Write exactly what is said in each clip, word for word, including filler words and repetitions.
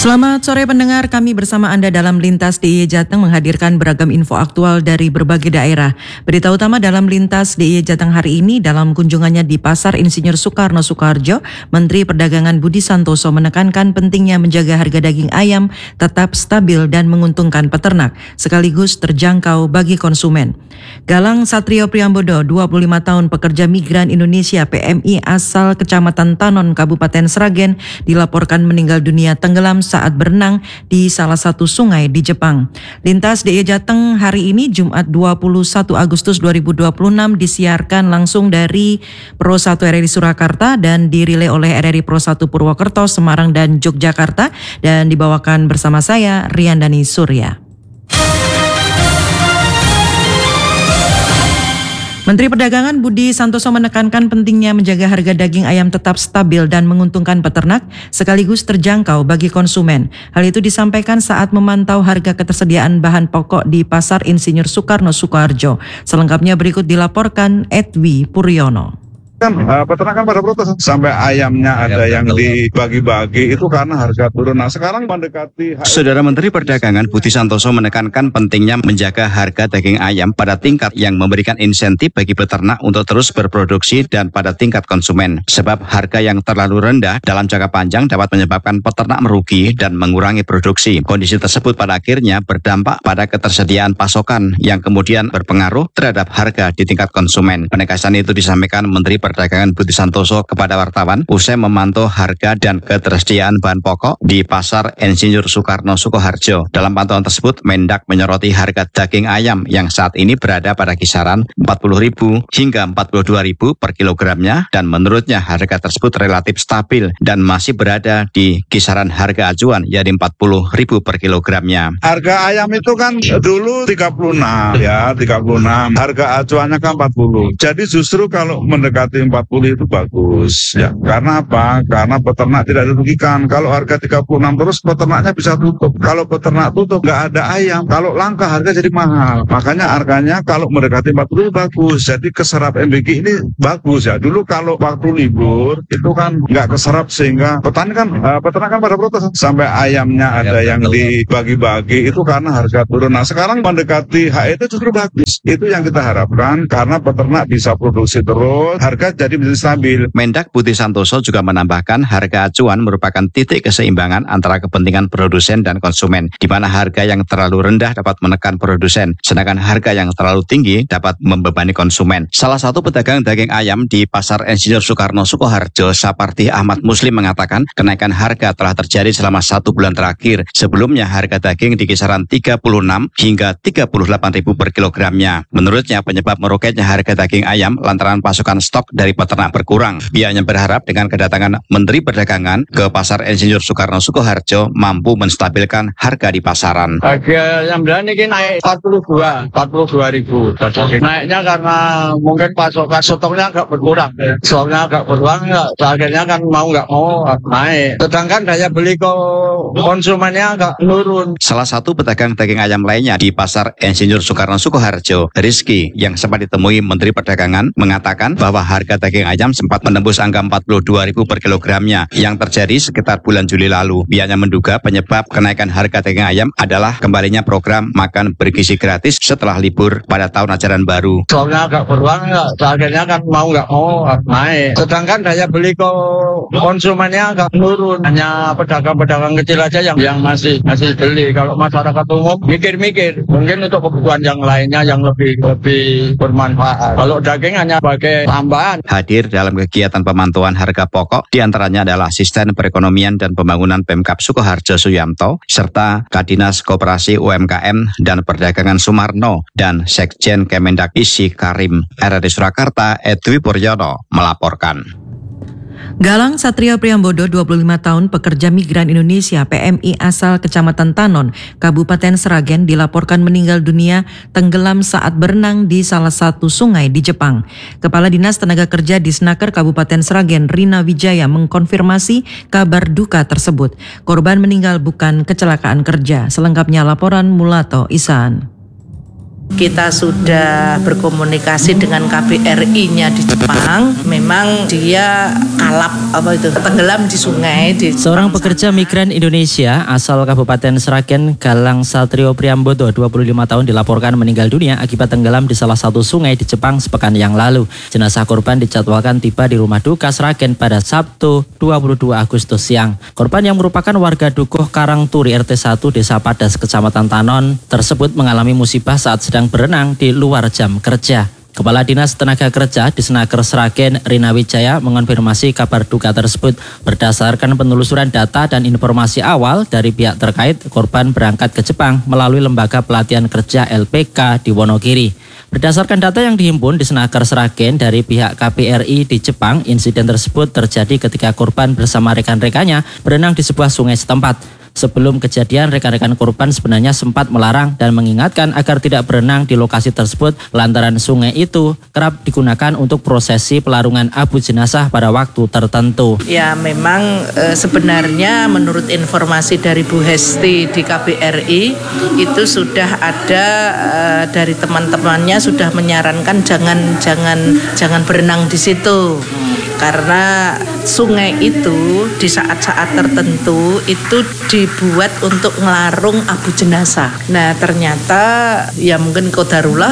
Selamat sore pendengar, kami bersama Anda dalam Lintas D I Y Jateng menghadirkan beragam info aktual dari berbagai daerah. Berita utama dalam Lintas D I Y Jateng hari ini dalam kunjungannya di Pasar Insinyur Soekarno Soekarjo, Menteri Perdagangan Budi Santoso menekankan pentingnya menjaga harga daging ayam tetap stabil dan menguntungkan peternak, sekaligus terjangkau bagi konsumen. Galang Satrio Priambodo, dua puluh lima tahun, pekerja migran Indonesia P M I asal Kecamatan Tanon, Kabupaten Sragen, dilaporkan meninggal dunia tenggelam saat berenang di salah satu sungai di Jepang. Lintas D I Y Jateng hari ini Jumat dua puluh satu Agustus dua ribu dua puluh enam disiarkan langsung dari Pro satu R R I Surakarta dan dirilai oleh R R I Pro satu Purwokerto, Semarang dan Yogyakarta, dan dibawakan bersama saya Riandani Surya. Menteri Perdagangan Budi Santoso menekankan pentingnya menjaga harga daging ayam tetap stabil dan menguntungkan peternak, sekaligus terjangkau bagi konsumen. Hal itu disampaikan saat memantau harga ketersediaan bahan pokok di Pasar Insinyur Soekarno Soekarjo. Selengkapnya berikut dilaporkan Edwi Puryono. Kan uh, peternak kan pada protes sampai ayamnya ada yang dibagi-bagi itu karena harga turun. Nah sekarang mendekati. Saudara Menteri Perdagangan Budi Santoso menekankan pentingnya menjaga harga daging ayam pada tingkat yang memberikan insentif bagi peternak untuk terus berproduksi dan pada tingkat konsumen. Sebab harga yang terlalu rendah dalam jangka panjang dapat menyebabkan peternak merugi dan mengurangi produksi. Kondisi tersebut pada akhirnya berdampak pada ketersediaan pasokan yang kemudian berpengaruh terhadap harga di tingkat konsumen. Penegasan itu disampaikan Menteri Perdagangan Budi Santoso kepada wartawan usai memantau harga dan ketersediaan bahan pokok di Pasar Insinyur Soekarno Soekarjo. Dalam pantauan tersebut, Mendak menyoroti harga daging ayam yang saat ini berada pada kisaran empat puluh ribu hingga empat puluh dua ribu per kilogramnya, dan menurutnya harga tersebut relatif stabil dan masih berada di kisaran harga acuan yaitu empat puluh ribu per kilogramnya. Harga ayam itu kan dulu tiga puluh enam ya, tiga puluh enam. Harga acuannya kan empat puluh. Jadi justru kalau mendekati empat puluh itu bagus ya. Karena apa? Karena peternak tidak dirugikan. Kalau harga tiga puluh enam terus peternaknya bisa tutup. Kalau peternak tutup nggak ada ayam. Kalau langka harga jadi mahal. Makanya harganya kalau mendekati empat puluh bagus. Jadi keserap M B G ini bagus ya. Dulu kalau waktu libur itu kan nggak keserap sehingga petani kan uh, peternak kan pada protes sampai ayamnya ada yang dibagi-bagi itu karena harga turun. Nah sekarang mendekati H E T justru bagus. Itu yang kita harapkan karena peternak bisa produksi terus. Harga jadi menjadi stabil. Mendak Budi Santoso juga menambahkan harga acuan merupakan titik keseimbangan antara kepentingan produsen dan konsumen, di mana harga yang terlalu rendah dapat menekan produsen, sedangkan harga yang terlalu tinggi dapat membebani konsumen. Salah satu pedagang daging ayam di Pasar Insinyur Soekarno Soekarjo, Sapardi Ahmad Muslim, mengatakan kenaikan harga telah terjadi selama satu bulan terakhir. Sebelumnya harga daging di kisaran tiga puluh enam hingga tiga puluh delapan ribu per kilogramnya. Menurutnya penyebab meroketnya harga daging ayam lantaran pasokan stok dari peternak berkurang. Pihaknya berharap dengan kedatangan Menteri Perdagangan ke Pasar Insinyur Soekarno Soekarjo mampu menstabilkan harga di pasaran. Harga yang bulan ini naik empat puluh dua, empat puluh dua ribu. Naiknya karena mungkin pasokan stoknya agak berkurang. Stoknya agak berkurang, akhirnya kan mau nggak mau naik. Sedangkan daya beli ke konsumennya agak menurun. Salah satu pedagang daging ayam lainnya di Pasar Insinyur Soekarno Soekarjo, Rizky, yang sempat ditemui Menteri Perdagangan, mengatakan bahwa harga daging ayam sempat menembus angka empat puluh dua ribu per kilogramnya yang terjadi sekitar bulan Juli lalu. Pihaknya menduga penyebab kenaikan harga daging ayam adalah kembalinya program makan bergizi gratis setelah libur pada tahun ajaran baru. Soalnya agak berkurang, akhirnya kan mau nggak mau naik. Sedangkan daya beli ke konsumennya agak menurun. Hanya pedagang-pedagang kecil aja yang yang masih masih beli. Kalau masyarakat umum mikir-mikir, mungkin untuk kebutuhan yang lainnya yang lebih lebih bermanfaat. Kalau daging hanya sebagai tambahan. Hadir dalam kegiatan pemantauan harga pokok diantaranya adalah Asisten Perekonomian dan Pembangunan Pemkab Sukoharjo Suyamto, serta Kadinas Koperasi U M K M dan Perdagangan Sumarno, dan Sekjen Kemendak Isi Karim. R R I Surakarta, Edwi Puryono melaporkan. Galang Satrio Priambodo, dua puluh lima tahun, pekerja migran Indonesia P M I asal Kecamatan Tanon, Kabupaten Sragen, dilaporkan meninggal dunia tenggelam saat berenang di salah satu sungai di Jepang. Kepala Dinas Tenaga Kerja di Snaker Kabupaten Sragen, Rina Wijaya, mengkonfirmasi kabar duka tersebut. Korban meninggal bukan kecelakaan kerja. Selengkapnya laporan Mulato Isaan. Kita sudah berkomunikasi dengan K B R I-nya di Jepang. Memang dia kalap apa itu tenggelam di sungai. Di Seorang pekerja migran Indonesia asal Kabupaten Sragen, Galang Satrio Priambodo, dua puluh lima tahun, dilaporkan meninggal dunia akibat tenggelam di salah satu sungai di Jepang sepekan yang lalu. Jenazah korban dijadwalkan tiba di rumah duka Sragen pada Sabtu dua puluh dua Agustus siang. Korban yang merupakan warga Dukuh Karangturi R T satu Desa Padas Kecamatan Tanon tersebut mengalami musibah saat sedang berenang di luar jam kerja. Kepala Dinas Tenaga Kerja di Senaker Sragen, Rina Wijaya, mengonfirmasi kabar duka tersebut. Berdasarkan penelusuran data dan informasi awal dari pihak terkait, korban berangkat ke Jepang melalui Lembaga Pelatihan Kerja L P K di Wonogiri. Berdasarkan data yang dihimpun di Senaker Sragen dari pihak K B R I di Jepang, insiden tersebut terjadi ketika korban bersama rekan-rekannya berenang di sebuah sungai setempat. Sebelum kejadian, rekan-rekan korban sebenarnya sempat melarang dan mengingatkan agar tidak berenang di lokasi tersebut lantaran sungai itu kerap digunakan untuk prosesi pelarungan abu jenazah pada waktu tertentu. Ya memang e, sebenarnya menurut informasi dari Bu Hesti di K B R I itu sudah ada e, dari teman-temannya sudah menyarankan jangan jangan jangan berenang di situ. Karena sungai itu di saat-saat tertentu itu dibuat untuk ngelarung abu jenazah. Nah ternyata ya mungkin qadarullah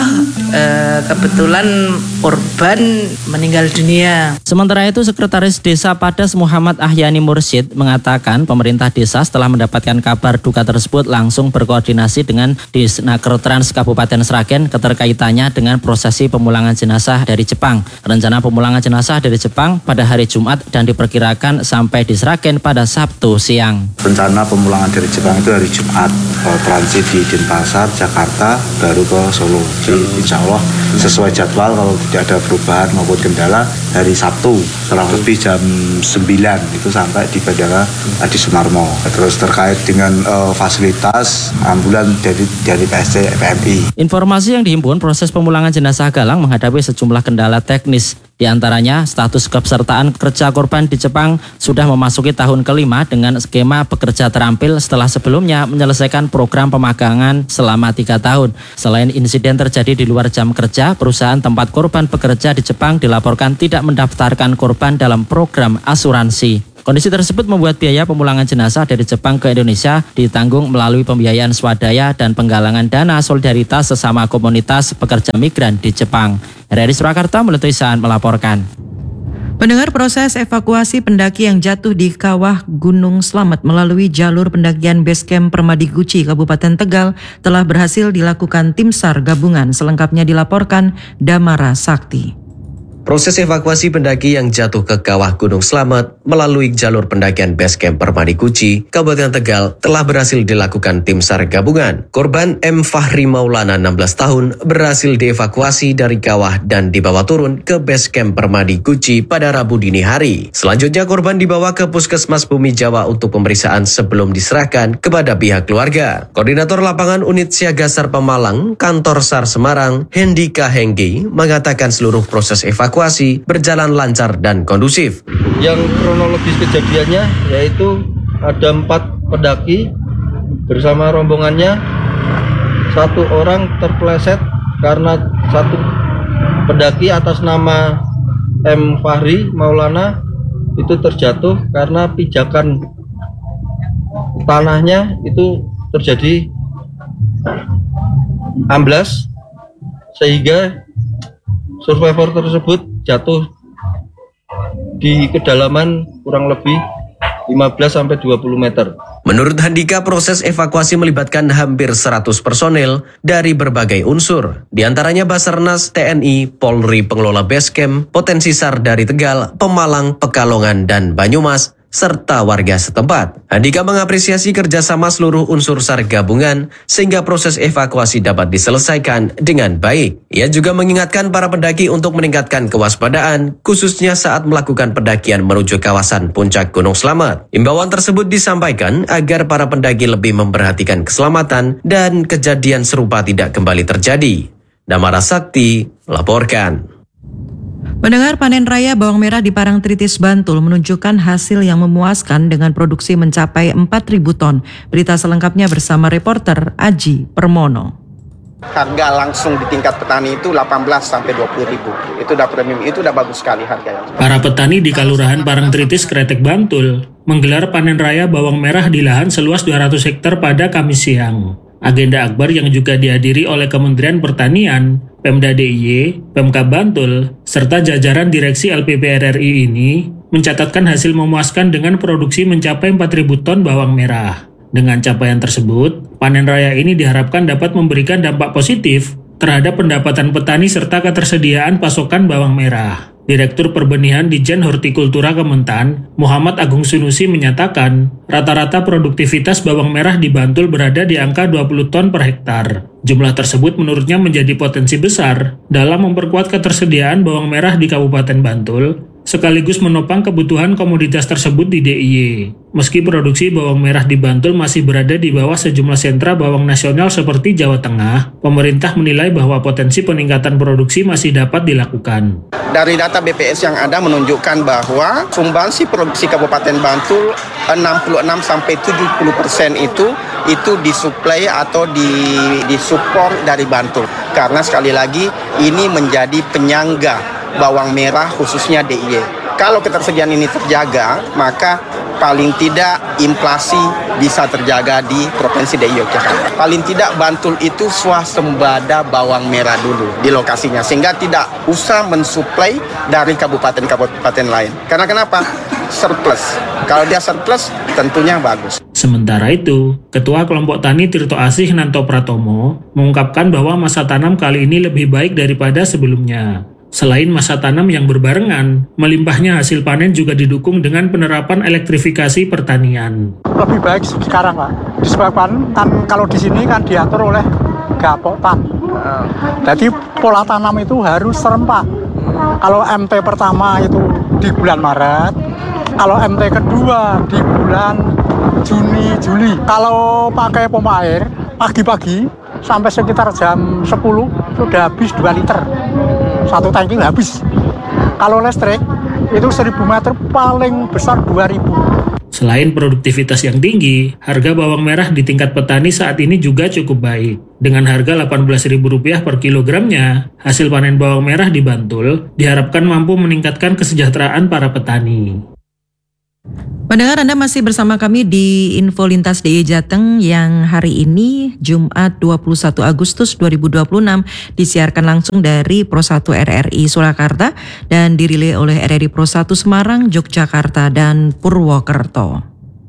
eh, kebetulan korban meninggal dunia. Sementara itu Sekretaris Desa Padas Muhammad Ahyani Mursyid mengatakan pemerintah desa setelah mendapatkan kabar duka tersebut langsung berkoordinasi dengan Disnaker Trans Kabupaten Sragen keterkaitannya dengan prosesi pemulangan jenazah dari Jepang. Rencana pemulangan jenazah dari Jepang pada hari Jumat dan diperkirakan sampai di Sragen pada Sabtu siang. Rencana pemulangan dari Jepang itu hari Jumat, transit di Denpasar, Jakarta, baru ke Solo. Jadi insya Allah sesuai jadwal kalau tidak ada perubahan maupun kendala hari Sabtu kurang lebih jam sembilan itu sampai di Bandara Adi Sumarmo. Terus terkait dengan uh, fasilitas ambulan dari dari P S C P M I. Informasi yang dihimpun, proses pemulangan jenazah Galang menghadapi sejumlah kendala teknis. Di antaranya, status kepesertaan kerja korban di Jepang sudah memasuki tahun kelima dengan skema pekerja terampil setelah sebelumnya menyelesaikan program pemagangan selama tiga tahun. Selain insiden terjadi di luar jam kerja, perusahaan tempat korban bekerja di Jepang dilaporkan tidak mendaftarkan korban dalam program asuransi. Kondisi tersebut membuat biaya pemulangan jenazah dari Jepang ke Indonesia ditanggung melalui pembiayaan swadaya dan penggalangan dana solidaritas sesama komunitas pekerja migran di Jepang. R R I Surakarta Melati Isaan melaporkan. Pendengar, proses evakuasi pendaki yang jatuh di kawah Gunung Slamet melalui jalur pendakian Basecamp Permadi Guci, Kabupaten Tegal telah berhasil dilakukan tim SAR gabungan. Selengkapnya dilaporkan Damara Sakti. Proses evakuasi pendaki yang jatuh ke kawah Gunung Slamet melalui jalur pendakian Basecamp Permadi Guci, Kabupaten Tegal telah berhasil dilakukan tim SAR gabungan. Korban M. Fahri Maulana, enam belas tahun, berhasil dievakuasi dari kawah dan dibawa turun ke Basecamp Permadi Guci pada Rabu dini hari. Selanjutnya korban dibawa ke Puskesmas Bumi Jawa untuk pemeriksaan sebelum diserahkan kepada pihak keluarga. Koordinator Lapangan Unit Siaga SAR Pemalang, Kantor SAR Semarang, Hendika Henggi, mengatakan seluruh proses evakuasi evakuasi berjalan lancar dan kondusif. Yang kronologis kejadiannya yaitu ada empat pendaki bersama rombongannya. Satu orang terpleset karena satu pendaki atas nama M. Fahri Maulana itu terjatuh karena pijakan tanahnya itu terjadi amblas sehingga survivor tersebut jatuh di kedalaman kurang lebih lima belas sampai dua puluh meter. Menurut Handika, proses evakuasi melibatkan hampir seratus personel dari berbagai unsur. Di antaranya Basarnas, T N I, Polri, pengelola Basecamp, potensi SAR dari Tegal, Pemalang, Pekalongan, dan Banyumas, serta warga setempat. Handika mengapresiasi kerjasama seluruh unsur SAR gabungan sehingga proses evakuasi dapat diselesaikan dengan baik. Ia juga mengingatkan para pendaki untuk meningkatkan kewaspadaan, khususnya saat melakukan pendakian menuju kawasan puncak Gunung Slamet. Imbauan tersebut disampaikan agar para pendaki lebih memperhatikan keselamatan dan kejadian serupa tidak kembali terjadi. Damara Sakti laporkan. Pendengar, panen raya bawang merah di Parangtritis, Bantul menunjukkan hasil yang memuaskan dengan produksi mencapai empat ribu ton. Berita selengkapnya bersama reporter Aji Permono. Harga langsung di tingkat petani itu delapan belas sampai dua puluh ribu. Itu udah premium, itu udah bagus sekali harganya. Para petani di Kelurahan Parangtritis, Kretek, Bantul menggelar panen raya bawang merah di lahan seluas dua ratus hektar pada Kamis siang. Agenda akbar yang juga dihadiri oleh Kementerian Pertanian, Pemda D I Y, Pemkab Bantul, serta jajaran Direksi L P P R R I ini mencatatkan hasil memuaskan dengan produksi mencapai empat ribu ton bawang merah. Dengan capaian tersebut, panen raya ini diharapkan dapat memberikan dampak positif terhadap pendapatan petani serta ketersediaan pasokan bawang merah. Direktur Perbenihan Dijen Hortikultura Kementan, Muhammad Agung Sunusi menyatakan, rata-rata produktivitas bawang merah di Bantul berada di angka dua puluh ton per hektar. Jumlah tersebut menurutnya menjadi potensi besar dalam memperkuat ketersediaan bawang merah di Kabupaten Bantul, sekaligus menopang kebutuhan komoditas tersebut di D I Y. Meski produksi bawang merah di Bantul masih berada di bawah sejumlah sentra bawang nasional seperti Jawa Tengah, pemerintah menilai bahwa potensi peningkatan produksi masih dapat dilakukan. Dari data B P S yang ada menunjukkan bahwa sumbangsi produksi Kabupaten Bantul enam puluh enam sampai tujuh puluh persen itu itu disuplai atau di disupport dari Bantul. Karena sekali lagi ini menjadi penyangga bawang merah khususnya D I Y. Kalau ketersediaan ini terjaga, maka paling tidak inflasi bisa terjaga di Provinsi D I Y Yogyakarta. Paling tidak Bantul itu swasembada bawang merah dulu di lokasinya, sehingga tidak usah mensuplai dari kabupaten-kabupaten lain. Karena kenapa? Surplus. Kalau dia surplus, tentunya bagus. Sementara itu, Ketua Kelompok Tani Tirto Asih Nanto Pratomo mengungkapkan bahwa masa tanam kali ini lebih baik daripada sebelumnya. Selain masa tanam yang berbarengan, melimpahnya hasil panen juga didukung dengan penerapan elektrifikasi pertanian. Lebih baik sekarang, Pak. Disebabkan kan kalau di sini kan diatur oleh Gapotan. Jadi pola tanam itu harus serempak. Kalau M T pertama itu di bulan Maret, kalau M T kedua di bulan Juni, Juli. Kalau pakai pompa air, pagi-pagi sampai sekitar jam sepuluh sudah habis dua liter. Satu tangki habis. Kalau listrik itu seribu meter paling besar dua ribu. Selain produktivitas yang tinggi, harga bawang merah di tingkat petani saat ini juga cukup baik. Dengan harga delapan belas ribu rupiah per kilogramnya, hasil panen bawang merah di Bantul diharapkan mampu meningkatkan kesejahteraan para petani. Pendengar, Anda masih bersama kami di Info Lintas D I Y Jateng yang hari ini Jumat dua puluh satu Agustus dua ribu dua puluh enam disiarkan langsung dari Pro satu R R I Surakarta dan dirilai oleh R R I Pro satu Semarang, Yogyakarta, dan Purwokerto.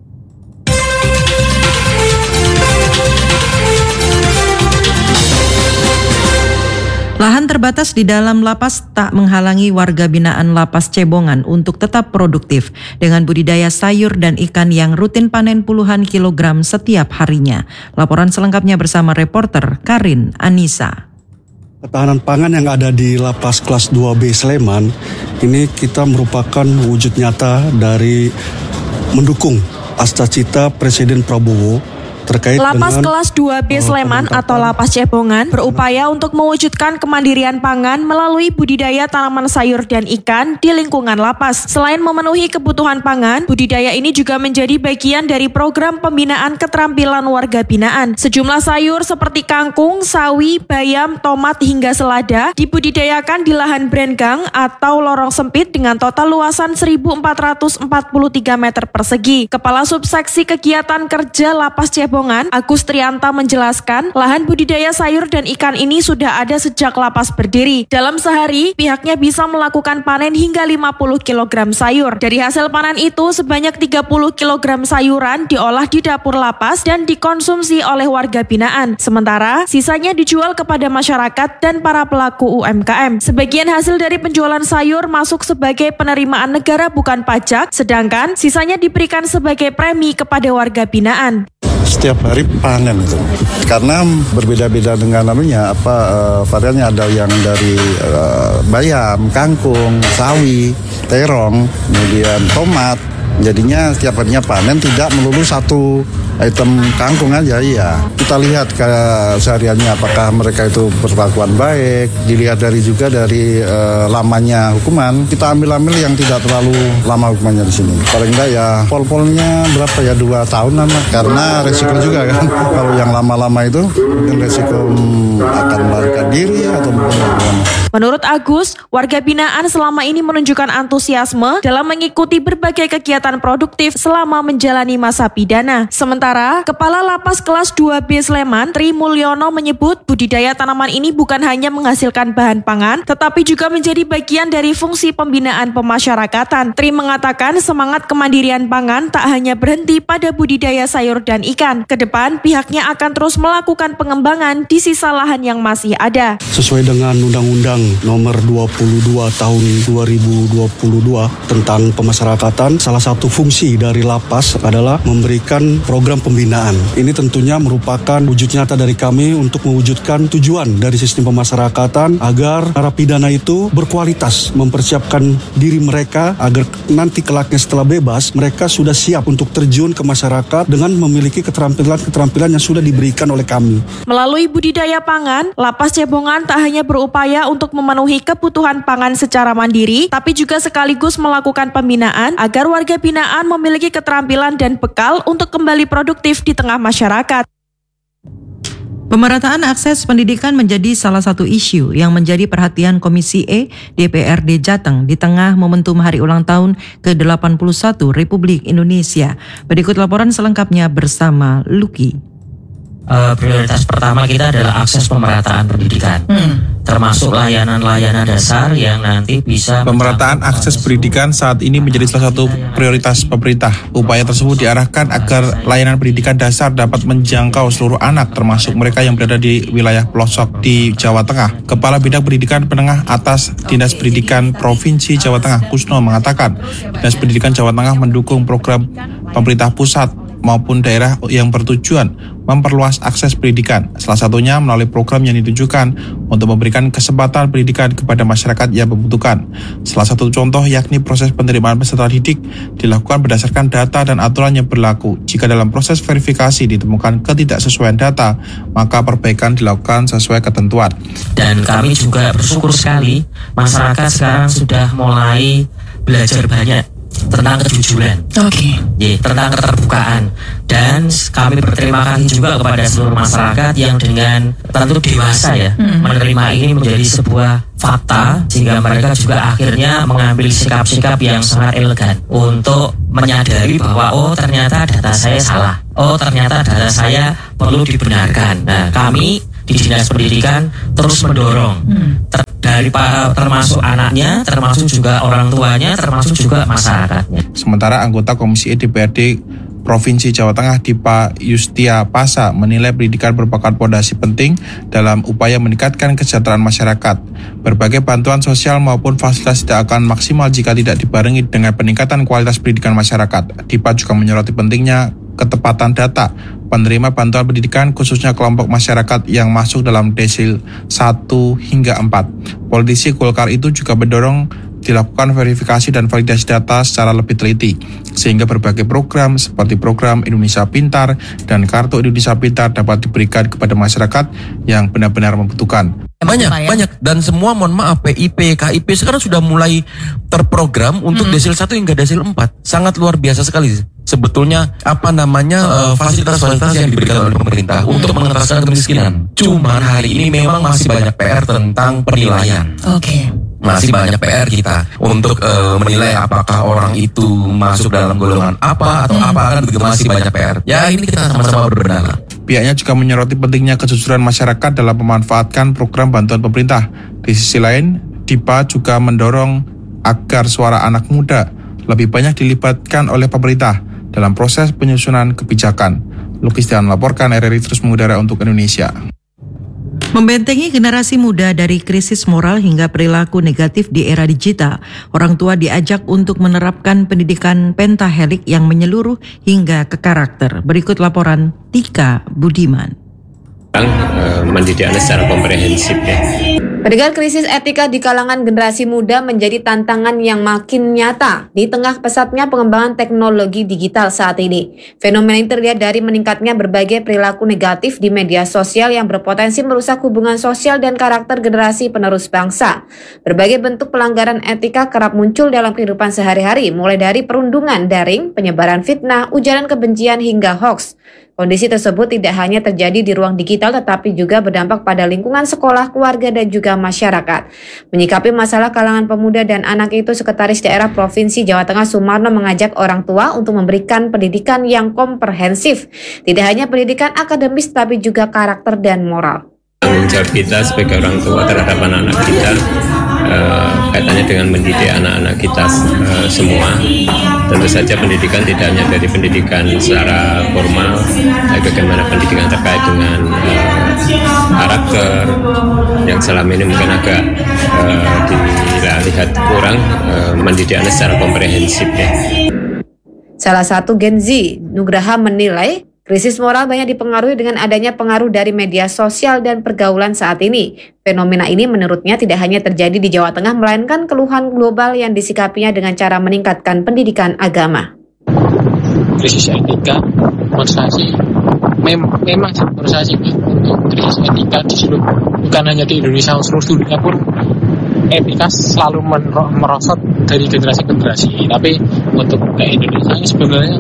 Lahan terbatas di dalam lapas tak menghalangi warga binaan Lapas Cebongan untuk tetap produktif dengan budidaya sayur dan ikan yang rutin panen puluhan kilogram setiap harinya. Laporan selengkapnya bersama reporter Karin Anissa. Ketahanan pangan yang ada di Lapas Kelas dua B Sleman ini kita merupakan wujud nyata dari mendukung cita-cita Presiden Prabowo terkait Lapas dengan Kelas dua B Sleman atau Lapas Cebongan berupaya untuk mewujudkan kemandirian pangan melalui budidaya tanaman sayur dan ikan di lingkungan lapas. Selain memenuhi kebutuhan pangan, budidaya ini juga menjadi bagian dari program pembinaan keterampilan warga binaan. Sejumlah sayur seperti kangkung, sawi, bayam, tomat hingga selada dibudidayakan di lahan brenggang atau lorong sempit dengan total luasan seribu empat ratus empat puluh tiga meter persegi. Kepala Subseksi Kegiatan Kerja Lapas Cebongan Agus Trianta menjelaskan, lahan budidaya sayur dan ikan ini sudah ada sejak lapas berdiri. Dalam sehari, pihaknya bisa melakukan panen hingga lima puluh kilogram sayur. Dari hasil panen itu, sebanyak tiga puluh kilogram sayuran diolah di dapur lapas dan dikonsumsi oleh warga binaan. Sementara, sisanya dijual kepada masyarakat dan para pelaku U M K M. Sebagian hasil dari penjualan sayur masuk sebagai penerimaan negara bukan pajak, sedangkan sisanya diberikan sebagai premi kepada warga binaan. Setiap hari panen itu, karena berbeda-beda dengan namanya apa uh, variannya, ada yang dari uh, bayam, kangkung, sawi, terong, kemudian tomat. Jadinya setiap harinya panen, tidak melulu satu item kangkung aja, iya. Kita lihat ke sehariannya apakah mereka itu berperlakuan baik, dilihat dari juga dari uh, lamanya hukuman. Kita ambil-ambil yang tidak terlalu lama hukumannya di sini. Paling enggak ya pol-polnya berapa ya, dua tahunan lah. Karena resiko juga kan, kalau yang lama-lama itu mungkin resiko hmm, akan melarikan diri atau mungkin. Menurut Agus, warga binaan selama ini menunjukkan antusiasme dalam mengikuti berbagai kegiatan produktif selama menjalani masa pidana. Sementara, Kepala Lapas Kelas dua B Sleman, Tri Mulyono menyebut budidaya tanaman ini bukan hanya menghasilkan bahan pangan, tetapi juga menjadi bagian dari fungsi pembinaan pemasyarakatan. Tri mengatakan semangat kemandirian pangan tak hanya berhenti pada budidaya sayur dan ikan. Kedepan, pihaknya akan terus melakukan pengembangan di sisa lahan yang masih ada. Sesuai dengan Undang-Undang Nomor dua puluh dua Tahun dua ribu dua puluh dua tentang pemasyarakatan, salah satu fungsi dari lapas adalah memberikan program pembinaan. Ini tentunya merupakan wujud nyata dari kami untuk mewujudkan tujuan dari sistem pemasyarakatan agar narapidana itu berkualitas, mempersiapkan diri mereka agar nanti kelaknya setelah bebas mereka sudah siap untuk terjun ke masyarakat dengan memiliki keterampilan-keterampilan yang sudah diberikan oleh kami. Melalui budidaya pangan, Lapas Cebongan tak hanya berupaya untuk memenuhi kebutuhan pangan secara mandiri, tapi juga sekaligus melakukan pembinaan agar warga binaan memiliki keterampilan dan bekal untuk kembali produktif di tengah masyarakat. Pemerataan akses pendidikan menjadi salah satu isu yang menjadi perhatian Komisi E D P R D Jateng di tengah momentum hari ulang tahun ke delapan puluh satu Republik Indonesia. Berikut laporan selengkapnya bersama Luki. Uh, prioritas pertama kita adalah akses pemerataan pendidikan, hmm. termasuk layanan-layanan dasar yang nanti bisa... Pemerataan akses pendidikan saat ini menjadi salah satu prioritas pemerintah. Upaya tersebut diarahkan agar layanan pendidikan dasar dapat menjangkau seluruh anak, termasuk mereka yang berada di wilayah pelosok di Jawa Tengah. Kepala Bidang Pendidikan Menengah Atas Dinas Pendidikan Provinsi Jawa Tengah, Kusno, mengatakan Dinas Pendidikan Jawa Tengah mendukung program pemerintah pusat maupun daerah yang bertujuan memperluas akses pendidikan. Salah satunya melalui program yang ditujukan untuk memberikan kesempatan pendidikan kepada masyarakat yang membutuhkan. Salah satu contoh yakni proses penerimaan peserta didik dilakukan berdasarkan data dan aturan yang berlaku. Jika dalam proses verifikasi ditemukan ketidaksesuaian data, maka perbaikan dilakukan sesuai ketentuan. Dan kami juga bersyukur sekali masyarakat sekarang sudah mulai belajar banyak tentang kejujuran, oke, okay. yeah, tentang keterbukaan, dan kami berterima kasih juga kepada seluruh masyarakat yang dengan tentu dewasa ya hmm. menerima ini menjadi sebuah fakta, sehingga mereka juga akhirnya mengambil sikap-sikap yang sangat elegan untuk menyadari bahwa oh ternyata data saya salah, oh ternyata data saya perlu dibenarkan. Nah, kami di Dinas Pendidikan terus mendorong hmm. ter- dari para termasuk anaknya, termasuk juga orang tuanya, termasuk juga masyarakatnya. Sementara anggota Komisi E D P R D Provinsi Jawa Tengah Dipa Yustia Pasa menilai pendidikan merupakan fondasi penting dalam upaya meningkatkan kesejahteraan masyarakat. Berbagai bantuan sosial maupun fasilitas tidak akan maksimal jika tidak dibarengi dengan peningkatan kualitas pendidikan masyarakat. Dipa juga menyoroti pentingnya ketepatan data penerima bantuan pendidikan khususnya kelompok masyarakat yang masuk dalam desil satu hingga empat. Politisi Golkar itu juga mendorong dilakukan verifikasi dan validasi data secara lebih teliti, sehingga berbagai program seperti program Indonesia Pintar dan Kartu Indonesia Pintar dapat diberikan kepada masyarakat yang benar-benar membutuhkan. Banyak, banyak. Dan semua mohon maaf P I P, K I P sekarang sudah mulai terprogram untuk hmm. desil satu hingga desil empat. Sangat luar biasa sekali. Sebetulnya apa namanya uh, fasilitas-fasilitas yang diberikan oleh pemerintah untuk mengentaskan kemiskinan. Cuman hari ini memang masih banyak P R tentang penilaian. Oke. Okay. Masih banyak P R kita untuk uh, menilai apakah orang itu masuk dalam golongan apa atau hmm. apa, kan begitu, masih banyak P R. Ya ini kita sama-sama berbenah. Pihaknya juga menyoroti pentingnya kejujuran masyarakat dalam memanfaatkan program bantuan pemerintah. Di sisi lain, Dipa juga mendorong agar suara anak muda lebih banyak dilibatkan oleh pemerintah dalam proses penyusunan kebijakan. Lukistian melaporkan, R R I terus mengudara untuk Indonesia. Membentengi generasi muda dari krisis moral hingga perilaku negatif di era digital, orang tua diajak untuk menerapkan pendidikan pentahelik yang menyeluruh hingga ke karakter. Berikut laporan Tika Budiman. Mendidik anak secara komprehensif ya. Pencegahan krisis etika di kalangan generasi muda menjadi tantangan yang makin nyata di tengah pesatnya pengembangan teknologi digital saat ini. Fenomena ini terlihat dari meningkatnya berbagai perilaku negatif di media sosial yang berpotensi merusak hubungan sosial dan karakter generasi penerus bangsa. Berbagai bentuk pelanggaran etika kerap muncul dalam kehidupan sehari-hari, mulai dari perundungan daring, penyebaran fitnah, ujaran kebencian hingga hoaks. Kondisi tersebut tidak hanya terjadi di ruang digital tetapi juga berdampak pada lingkungan sekolah, keluarga, dan juga masyarakat. Menyikapi masalah kalangan pemuda dan anak itu, Sekretaris Daerah Provinsi Jawa Tengah Sumarno mengajak orang tua untuk memberikan pendidikan yang komprehensif. Tidak hanya pendidikan akademis tapi juga karakter dan moral. Tanggung jawab kita sebagai orang tua terhadap anak-anak kita uh, kaitannya dengan mendidik anak-anak kita uh, semua. Tentu saja pendidikan tidak hanya dari pendidikan secara formal, tapi bagaimana pendidikan terkait dengan uh, karakter yang selama ini mungkin agak uh, dilihat kurang, uh, mendidik anak secara komprehensif ya. Salah satu Gen Z, Nugraha menilai krisis moral banyak dipengaruhi dengan adanya pengaruh dari media sosial dan pergaulan saat ini. Fenomena ini menurutnya tidak hanya terjadi di Jawa Tengah, melainkan keluhan global yang disikapinya dengan cara meningkatkan pendidikan agama. Krisis etika, menurut saya sih, mem memang menurut saya sih, krisis etika di seluruh, bukan hanya di Indonesia, seluruh dunia pun etika selalu merosot dari generasi ke generasi. Tapi untuk ke Indonesia ini sebenarnya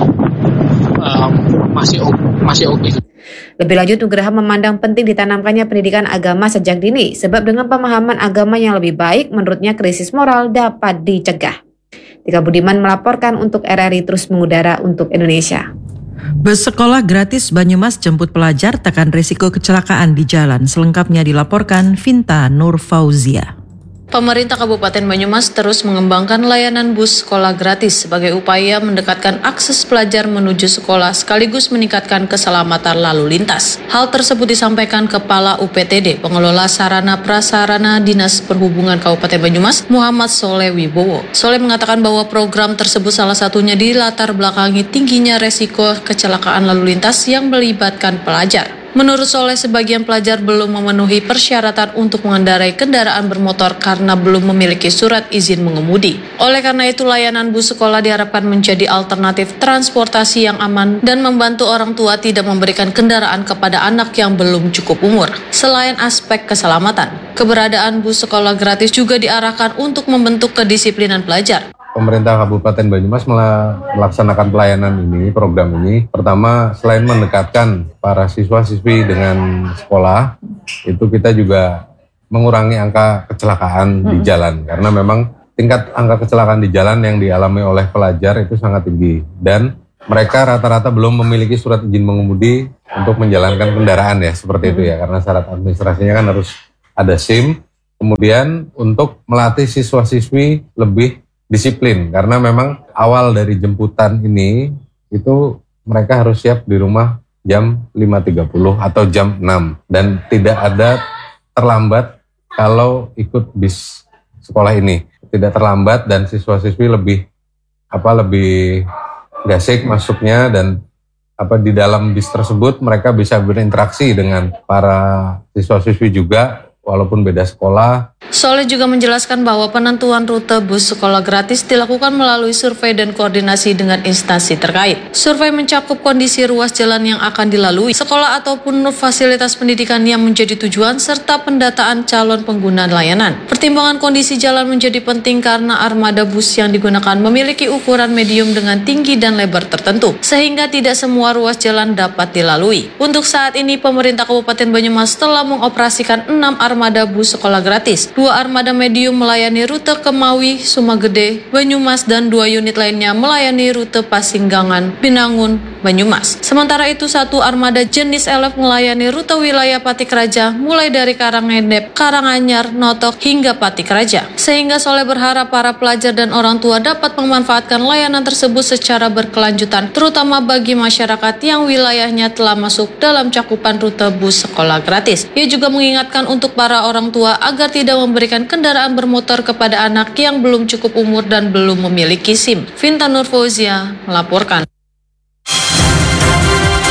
Um, masih masih oke. Lebih lanjut, Nugraha memandang penting ditanamkannya pendidikan agama sejak dini, sebab dengan pemahaman agama yang lebih baik, menurutnya krisis moral dapat dicegah. Tika Budiman melaporkan untuk R R I Terus Mengudara untuk Indonesia. Bus sekolah gratis Banyumas jemput pelajar tekan risiko kecelakaan di jalan. Selengkapnya dilaporkan Vinta Nur Fauzia. Pemerintah Kabupaten Banyumas terus mengembangkan layanan bus sekolah gratis sebagai upaya mendekatkan akses pelajar menuju sekolah sekaligus meningkatkan keselamatan lalu lintas. Hal tersebut disampaikan Kepala U P T D Pengelola Sarana Prasarana Dinas Perhubungan Kabupaten Banyumas, Muhammad Soleh Wibowo. Soleh mengatakan bahwa program tersebut salah satunya dilatar belakangi tingginya resiko kecelakaan lalu lintas yang melibatkan pelajar. Menurut Soleh, sebagian pelajar belum memenuhi persyaratan untuk mengendarai kendaraan bermotor karena belum memiliki surat izin mengemudi. Oleh karena itu, layanan bus sekolah diharapkan menjadi alternatif transportasi yang aman dan membantu orang tua tidak memberikan kendaraan kepada anak yang belum cukup umur. Selain aspek keselamatan, keberadaan bus sekolah gratis juga diarahkan untuk membentuk kedisiplinan pelajar. Pemerintah Kabupaten Banyumas melaksanakan pelayanan ini, program ini. Pertama, selain mendekatkan para siswa-siswi dengan sekolah, itu kita juga mengurangi angka kecelakaan hmm. di jalan. Karena memang tingkat angka kecelakaan di jalan yang dialami oleh pelajar itu sangat tinggi. Dan mereka rata-rata belum memiliki surat izin mengemudi untuk menjalankan kendaraan ya, seperti hmm. itu ya. Karena syarat administrasinya kan harus ada SIM. Kemudian untuk melatih siswa-siswi lebih disiplin, karena memang awal dari jemputan ini itu mereka harus siap di rumah jam lima tiga puluh atau jam enam dan tidak ada terlambat kalau ikut bis sekolah ini. Tidak terlambat dan siswa-siswi lebih apa lebih gasik masuknya dan apa di dalam bis tersebut mereka bisa berinteraksi dengan para siswa-siswi juga walaupun beda sekolah. Soleh juga menjelaskan bahwa penentuan rute bus sekolah gratis dilakukan melalui survei dan koordinasi dengan instansi terkait. Survei mencakup kondisi ruas jalan yang akan dilalui, sekolah ataupun fasilitas pendidikan yang menjadi tujuan, serta pendataan calon pengguna layanan. Pertimbangan kondisi jalan menjadi penting karena armada bus yang digunakan memiliki ukuran medium dengan tinggi dan lebar tertentu, sehingga tidak semua ruas jalan dapat dilalui. Untuk saat ini, pemerintah Kabupaten Banyumas telah mengoperasikan enam armada bus sekolah gratis. Dua armada medium melayani rute Kemawi, Sumagede, Banyumas, dan dua unit lainnya melayani rute Pasinggangan, Binangun, Banyumas. Sementara itu, satu armada jenis Elf melayani rute wilayah Patikraja mulai dari Karanghendep, Karanganyar, Notok, hingga Patikraja. Sehingga Soleh berharap para pelajar dan orang tua dapat memanfaatkan layanan tersebut secara berkelanjutan, terutama bagi masyarakat yang wilayahnya telah masuk dalam cakupan rute bus sekolah gratis. Ia juga mengingatkan untuk para orang tua agar tidak memberikan kendaraan bermotor kepada anak yang belum cukup umur dan belum memiliki SIM. Vinta Nur Fauzia melaporkan.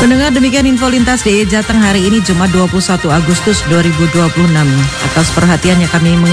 Pendengar, demikian info lintas D I Y Jateng hari ini Jumat dua puluh satu Agustus dua ribu dua puluh enam. Atas perhatiannya kami